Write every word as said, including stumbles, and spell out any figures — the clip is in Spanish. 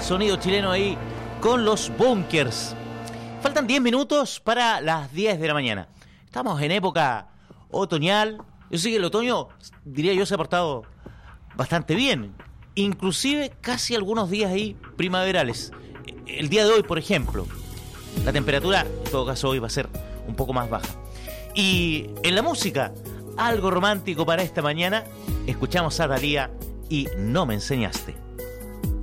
sonido chileno ahí con los Bunkers. Faltan diez minutos para las diez de la mañana. Estamos en época otoñal. Yo sé que el otoño, diría yo, se ha portado bastante bien. Inclusive casi algunos días ahí primaverales. El día de hoy, por ejemplo, la temperatura, en todo caso, hoy va a ser un poco más baja. Y en la música, algo romántico para esta mañana, escuchamos a Thalía y No me enseñaste.